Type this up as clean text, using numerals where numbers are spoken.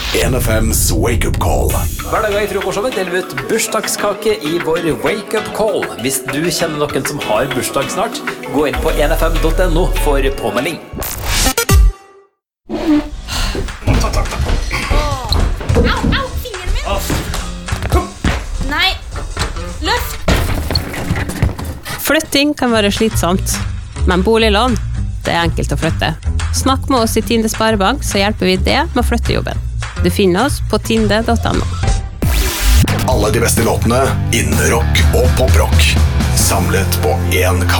1FMs Wake Up Call. Hver dag I frokostshowet deler vi ut bursdagskake I vår Wake Up Call. Hvis du kjenner noen som har bursdag snart, gå inn på 1fm.no for påmelding. Au, fingeren min! Nei, løft! Flytting kan være slitsomt, men boliglån, det enkelt å flytte. Snakk med oss I Tinde Sparebank, så hjelper vi det med å flytte jobben. Du finner oss på tinde.no. Alle de beste låtene innen rock og poprock, samlet på en kanal.